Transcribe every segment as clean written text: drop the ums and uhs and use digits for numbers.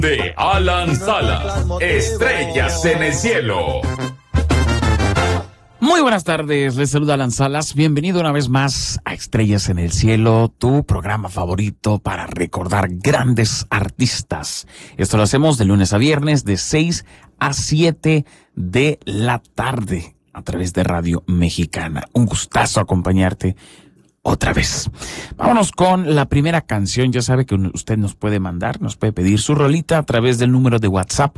de Alan Salas, Estrellas en el Cielo. Muy buenas tardes, les saluda Alan Salas. Bienvenido una vez más a Estrellas en el Cielo, tu programa favorito para recordar grandes artistas. Esto lo hacemos de lunes a viernes de 6 a 7 de la tarde a través de Radio Mexicana. Un gustazo acompañarte otra vez. Vámonos con la primera canción. Ya sabe que usted nos puede pedir su rolita a través del número de WhatsApp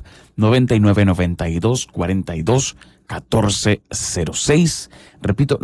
9992-42-1406. Repito,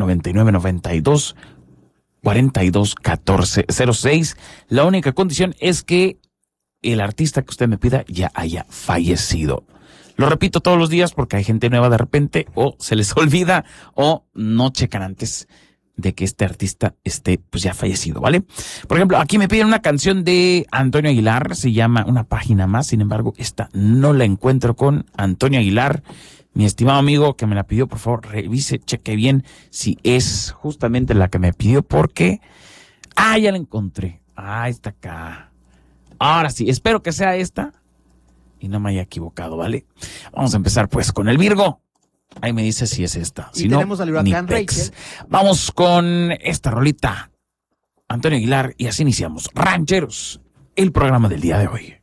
9992-42-1406. La única condición es que el artista que usted me pida ya haya fallecido. Lo repito todos los días porque hay gente nueva de repente, o se les olvida, o no checan antes de que este artista esté pues ya fallecido, ¿vale? Por ejemplo, aquí me piden una canción de Antonio Aguilar, se llama Una Página Más. Sin embargo, esta no la encuentro con Antonio Aguilar. Mi estimado amigo que me la pidió, por favor, revise, cheque bien si es justamente la que me pidió, porque ya la encontré. Está acá. Ahora sí, espero que sea esta y no me haya equivocado, ¿vale? Vamos a empezar pues con el Virgo. Ahí me dice si es esta. Y si tenemos no, al huracán Rachel. Rachel. Vamos con esta rolita, Antonio Aguilar, y así iniciamos. Rancheros, el programa del día de hoy.